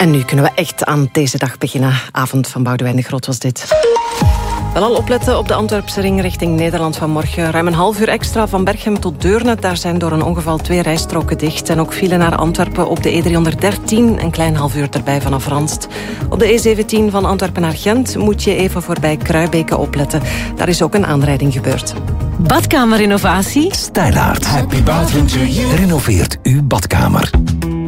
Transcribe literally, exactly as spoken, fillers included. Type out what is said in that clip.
En nu kunnen we echt aan deze dag beginnen. Avond van Boudewijn de Groot was dit. Wel al opletten op de Antwerpse ring richting Nederland vanmorgen. Ruim een half uur extra van Berchem tot Deurne. Daar zijn door een ongeval twee rijstroken dicht. En ook file naar Antwerpen op de E driehonderddertien. Een klein half uur erbij vanaf Ranst. Op de E zeventien van Antwerpen naar Gent moet je even voorbij Kruibeke opletten. Daar is ook een aanrijding gebeurd. Badkamerinnovatie? Stylaart. Happy bathroom to you. Renoveert uw badkamer.